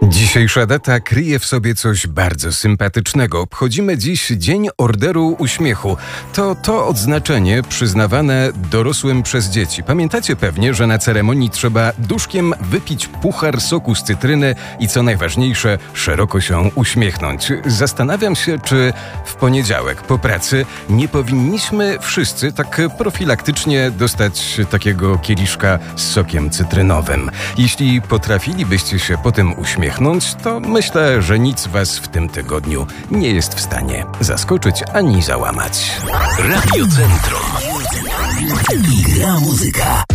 Dzisiejsza data kryje w sobie coś bardzo sympatycznego. Obchodzimy dziś Dzień Orderu Uśmiechu. To odznaczenie przyznawane dorosłym przez dzieci. Pamiętacie pewnie, że na ceremonii trzeba duszkiem wypić puchar soku z cytryny i co najważniejsze, szeroko się uśmiechnąć. Zastanawiam się, czy w poniedziałek po pracy nie powinniśmy wszyscy tak profilaktycznie dostać takiego kieliszka z sokiem cytrynowym. Jeśli potrafilibyście się po tym uśmiechnąć, to myślę, że nic was w tym tygodniu nie jest w stanie zaskoczyć ani załamać. Radio Centrum. I gra muzyka.